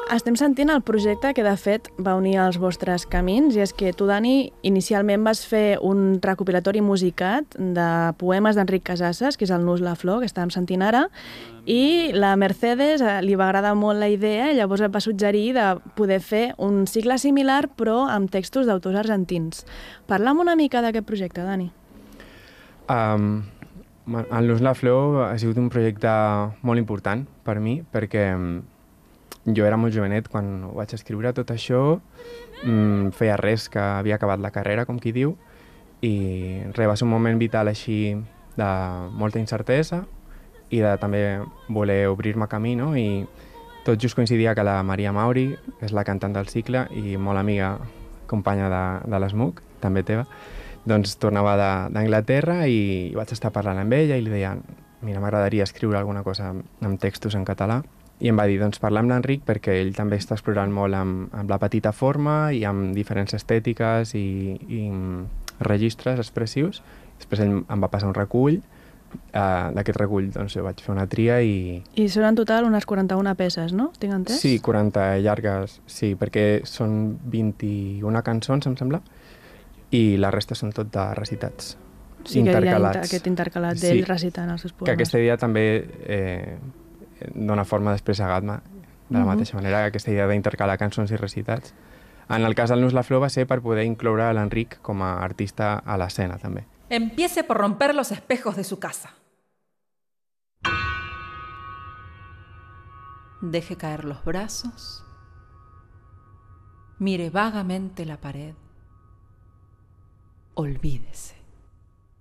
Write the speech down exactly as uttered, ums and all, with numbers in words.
Estem sentint el projecte que de fet va unir els vostres camins i és que tu, Dani, inicialment vas fer un recopilatori musicat de poemes d'Enric Casasses, que és el Nus la Flor, que estàvem sentint ara, i la Mercedes li va agradar molt la idea i llavors et va suggerir de poder fer un cicle similar però amb textos d'autors argentins. Parla'm una mica d'aquest projecte, Dani. Um, el Nus la Flor ha sigut un projecte molt important per mi perquè jo era molt jovenet quan ho vaig escriure tot això, mmm, feia res que havia acabat la carrera, com qui diu, i res, va ser un moment vital així de molta incertesa i de també voler obrir-me camí, no? I tot just coincidia que la Maria Mauri, que és la cantant del cicle i molt amiga, companya de, de l'Smook, també teva, doncs tornava d'Anglaterra i vaig estar parlant amb ella i li deia, mira, m'agradaria escriure alguna cosa amb textos en català. I em va dir, doncs parla amb l'Enric perquè ell també està explorant molt amb, amb la petita forma i amb diferents estètiques i, i registres expressius. Després ell em va passar un recull, uh, d'aquest recull doncs jo vaig fer una tria i... I són en total unes quaranta-una peces, no? Tinc entès? Sí, quaranta llargues, sí, perquè són vint-i-una cançons, em sembla, i la resta són tot de recitats. Sí, intercalats. Que hi ha aquest intercalat d'ell sí, recitant els seus poemes. Que aquesta idea també... Eh, dona forma després a Gatma, de la uh-huh. mateixa manera, aquesta idea d'intercalar cançons i recitats. En el cas del Nus la Flor va ser per poder incloure l'Enric com a artista a l'escena, també. Empiece por romper los espejos de su casa. Deje caer los brazos. Mire vagamente la pared. Olvídese.